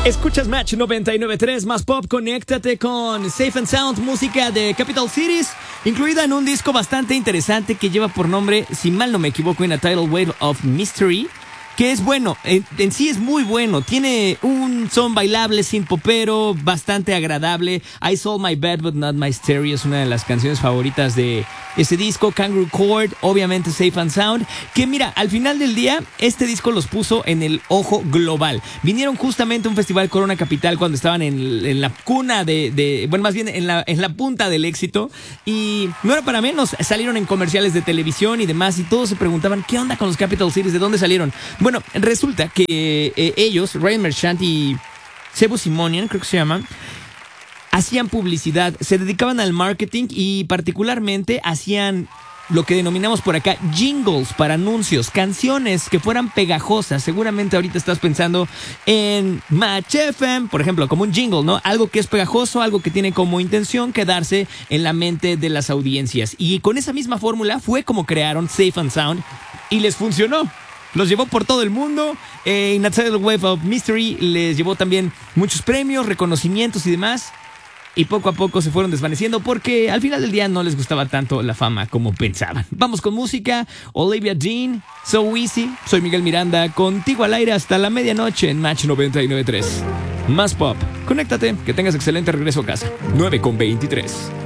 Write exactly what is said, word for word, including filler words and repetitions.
Escuchas Match noventa y nueve punto tres, más pop, conéctate con Safe and Sound, música de Capital Cities, incluida en un disco bastante interesante que lleva por nombre, si mal no me equivoco, In a Tidal Wave of Mystery, que es bueno, en, en sí es muy bueno, tiene un son bailable, sin popero, bastante agradable. I Sold My Bed But Not My Stereo es una de las canciones favoritas de ese disco. Kangaroo Court, obviamente Safe and Sound, que mira, al final del día, este disco los puso en el ojo global. Vinieron justamente a un festival Corona Capital cuando estaban en, en la cuna de, de, bueno, más bien en la, en la punta del éxito, y no era para menos, salieron en comerciales de televisión y demás, y todos se preguntaban, ¿qué onda con los Capital Cities? ¿De dónde salieron? Bueno, resulta que eh, ellos, Ryan Merchant y Sebo Simonian, creo que se llaman, hacían publicidad, se dedicaban al marketing y particularmente hacían lo que denominamos por acá jingles para anuncios, canciones que fueran pegajosas. Seguramente ahorita estás pensando en Match F M, por ejemplo, como un jingle, ¿no? Algo que es pegajoso, algo que tiene como intención quedarse en la mente de las audiencias. Y con esa misma fórmula fue como crearon Safe and Sound y les funcionó. Los llevó por todo el mundo. Eh, In a Tidal Wave of Mystery les llevó también muchos premios, reconocimientos y demás. Y poco a poco se fueron desvaneciendo porque al final del día no les gustaba tanto la fama como pensaban. Vamos con música. Olivia Dean, So Easy. Soy Miguel Miranda, contigo al aire hasta la medianoche en Match noventa y nueve punto tres. Más pop. Conéctate, que tengas excelente regreso a casa. nueve con veintitrés.